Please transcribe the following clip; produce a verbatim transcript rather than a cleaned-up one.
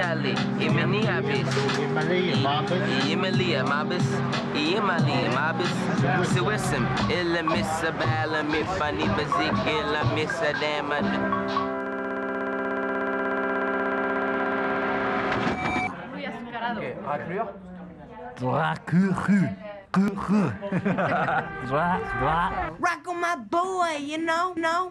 Ali, Imani Abis, Imali Mabis, Imali Mabis, Siwissim, Illa Missa Bala, Mifani Bazik, Illa Missa Damad. Raclure. Raclure. Rock on my boy, you know, no.